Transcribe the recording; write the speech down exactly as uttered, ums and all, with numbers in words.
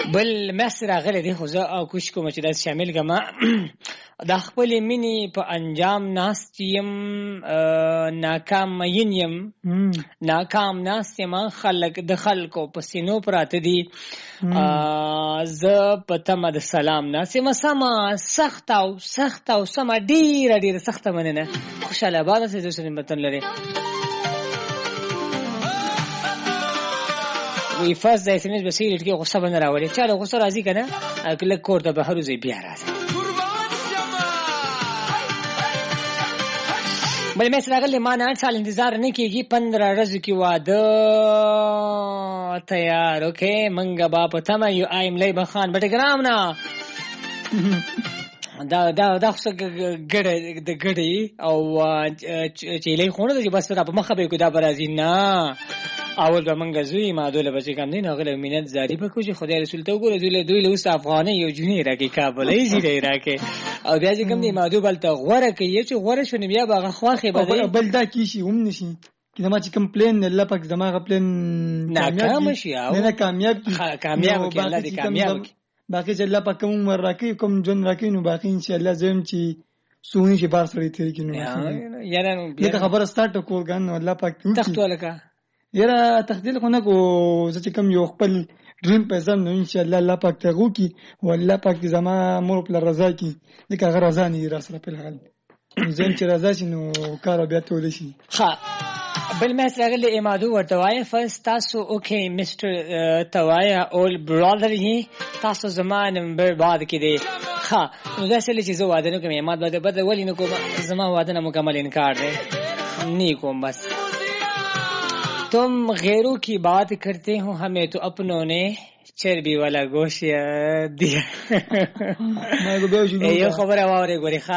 بل مس راغلی دی خو زه او کوشش کوم چې دا شامل کما د خپل مینې په انجام ناست یم ناکام مین یم ناکام ناست یم خلک د خلکو په سینو پراته دي زه په تمه د سلام ناست یم سمه سخته او سخته او سمه ډېره ډېره سخته مننه خوشحاله آباد اوسئ زه سلیم وطن لرې وی فرض د اسمس بسیر لټکی غصه باندې راوړي چا له غصه راځي کنه کله کور ته بهر وزي بیا راځي بل مې سره غلې ما نه سال انتظار نه کیږي پندرہ ورځې کې واده تیار اوکې منګه با پته مې یو ایم لای بخان بټګرام نه دا دا دا څه ګړې د ګړې او چې لای خونه د بس را په مخه به کو دا برازي نه اول به منګه زوی ما دوله بچی کم دین هغه مینت زاری پکو چې خدای رسول ته وګوره دوی له دوی له اوس افغاني یو جونی راکې کابل ای زیره راکې او بیا چې کم دی ما دو بل ته غوړه کې چې غوړه شونه بیا باغه خواخې بده بل دا کیشي هم نشي کله ما چې کمپلین الله پاک دماغه پلین ناکام شي او نه کامیاب کامیاب کې الله دې کامیاب باقي چې الله پاک کوم ور راکې کوم جون راکې نو باقي ان شاء الله زم چې سونی چې بار سره تیر کینو یاره نو خبره سٹارټ کول غن الله پاک تختو لکه یاره تخدیل خو نه کو چې کوم یو خپل ډریم پیسم نو ان شاء الله الله پاک ته وو کی او الله پاک زما مور په رضا کی دغه غرض نه را سره په حال زم چې رضا شي نو کار بیا ټول شي ها بل مې سره غلې امادو ورته وای فرست تاسو اوکې مستر توایا اول برادر هی تاسو زمانه برباد کړي ها نو دا څه چې زه واده نه کوم اماد بده بده ولې نه کوم زما واده نه مکمل انکار دی نه کوم بس तुम गैरों की बात करते हो हमें तो अपनों ने चर्बी वाला गोश्त दिया ये खबर है और गोरे